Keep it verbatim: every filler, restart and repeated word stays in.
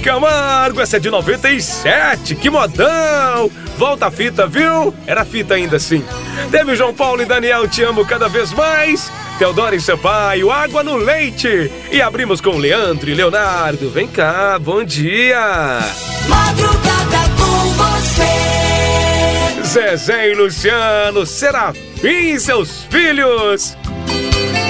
Camargo, essa é de noventa e sete, que modão! Volta a fita, viu? Era fita ainda assim. Teve o João Paulo e Daniel, Te Amo Cada Vez Mais. Teodoro e Sampaio, Água no Leite. E abrimos com Leandro e Leonardo. Vem cá, bom dia. Madrugada com você. Zezé e Luciano, Serafim e seus filhos.